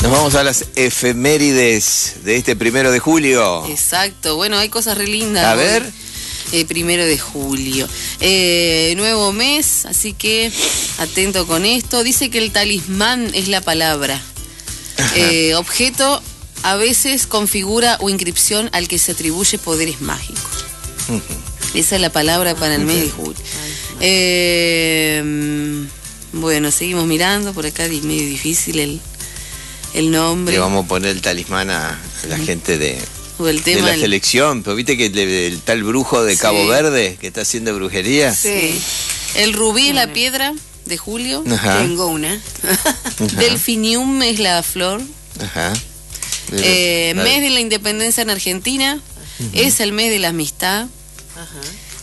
Nos vamos a las efemérides de este 1 de julio. Exacto, bueno, hay cosas re lindas. A ver. 1 de julio. Nuevo mes, así que atento con esto. Dice que el talismán es la palabra. Objeto a veces configura o inscripción al que se atribuye poderes mágicos. Esa es la palabra para el mes de julio. Bueno, seguimos mirando. Por acá es medio difícil el nombre. Le vamos a poner el talismán a la gente de la selección. Pero viste que el tal brujo de Cabo Verde que está haciendo brujería. Sí. El rubí es la piedra de julio. Ajá. Tengo una. Delfinium es la flor. Ajá. Mes de la independencia en Argentina. Es el mes de la amistad. Ajá.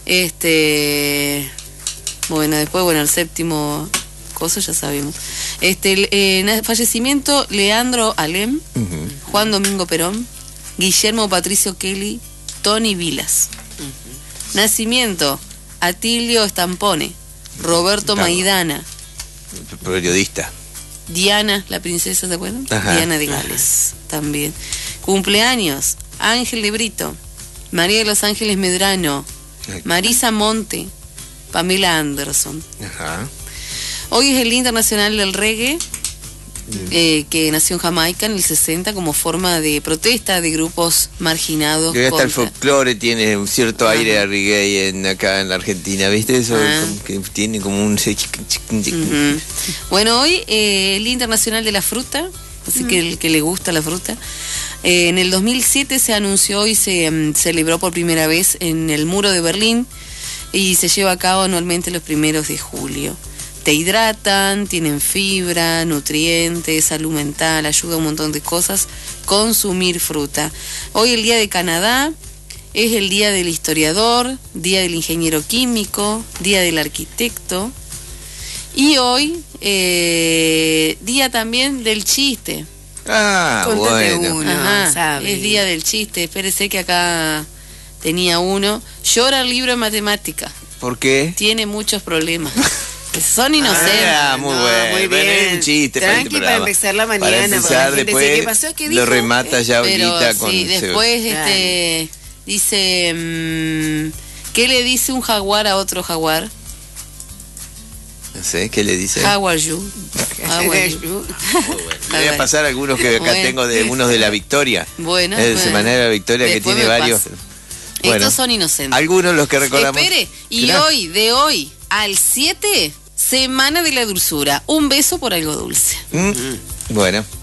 Bueno, después, el séptimo coso ya sabemos. Fallecimiento, Leandro Alem, Juan Domingo Perón, Guillermo Patricio Kelly, Tony Vilas. Nacimiento, Atilio Stampone, Roberto Maidana. Periodista. Diana, la princesa, ¿se acuerdan? Ajá. Diana de Gales, también. Cumpleaños, Ángel de Brito, María de los Ángeles Medrano, Marisa Monte, Pamela Anderson. Ajá. Hoy es el Día Internacional del Reggae, que nació en Jamaica en el 60 como forma de protesta de grupos marginados. Que hasta el folclore tiene un cierto aire de reggae acá en la Argentina, ¿viste? Eso que tiene como un... Bueno, hoy el Día Internacional de la Fruta, así que el que le gusta la fruta. En el 2007 se anunció y se celebró por primera vez en el Muro de Berlín y se lleva a cabo anualmente los 1 de julio. Te hidratan, tienen fibra, nutrientes, salud mental, ayuda a un montón de cosas. Consumir fruta. Hoy el Día de Canadá, es el Día del Historiador, Día del Ingeniero Químico, Día del Arquitecto. Y hoy, día también del chiste. Bueno. Es Día del Chiste. Espérese que acá tenía uno. Llora el libro de matemática. ¿Por qué? Tiene muchos problemas. Son inocentes. Muy bueno. Muy bien. Es un chiste. Tranqui para empezar la mañana. Para empezar, después ¿qué pasó? ¿Qué dijo? lo remata ya ahorita con... Sí, después dice... ¿qué le dice un jaguar a otro jaguar? No sé, ¿qué le dice? How are you? Muy bueno. Voy a pasar algunos que acá tengo de unos de la Victoria. Bueno. El Semanario de la Victoria después que tiene varios. Bueno, estos son inocentes. Algunos los que recordamos. Espere, y de hoy al 7, Semana de la Dulzura. Un beso por algo dulce. Bueno.